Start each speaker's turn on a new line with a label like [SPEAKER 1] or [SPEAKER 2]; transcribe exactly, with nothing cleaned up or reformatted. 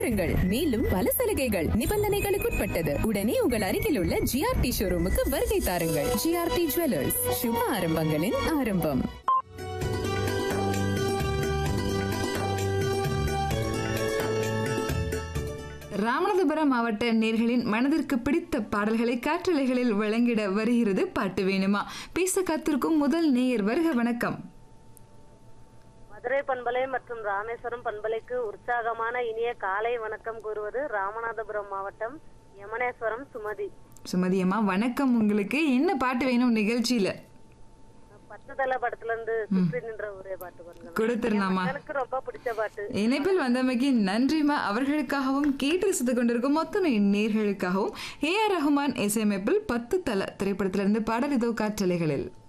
[SPEAKER 1] மேலும் பல சலுகைகள் நிபந்தனைகளுக்குட்பட்டது. உடனே உங்கள் அருகில் உள்ள ஜிஆர்டி ஷோரூமுக்கு வருகை தாருங்கள். ஜிஆர்டி ஜுவல்லர்ஸ், சுப ஆரம்பங்களின் ஆரம்பம்.
[SPEAKER 2] ராமநாதபுரம் மாவட்ட நேர்களின் மனதிற்கு பிடித்த பாடல்களை காற்றலைகளில் வழங்கிட வருகிறது பாட்டு வேணுமா. பேச காத்திருக்கும் முதல் நேயர், வருக. வணக்கம்.
[SPEAKER 3] மதுரை பண்பலை மற்றும் ராமேஸ்வரம் பண்பலைக்கு உற்சாகமான இனிய காலை வணக்கம் கூறுவது ராமநாதபுரம் மாவட்டம் யமனேஸ்வரம் சுமதி.
[SPEAKER 2] சுமதி அம்மா, வணக்கம். உங்களுக்கு என்ன பாட்டு வேணும் நிகழ்ச்சியில?
[SPEAKER 3] பத்து தலை படத்துல இருந்து சுற்றி நின்ற ஒரே பாட்டு
[SPEAKER 2] கொடுத்துடலாமா?
[SPEAKER 3] எனக்கு ரொம்ப பிடிச்ச பாட்டு.
[SPEAKER 2] இணைப்பில் வந்தமைக்கு நன்றிமா. அவர்களுக்காகவும் கேட்டு ரசித்துக் கொண்டிருக்கும் மொத்த நேர்களுக்காகவும் ஏ ஆர் ரஹ்மான் இசையமைப்பில் பத்து தலை திரைப்படத்திலிருந்து பாடல் இதோ காற்றலைகளில்.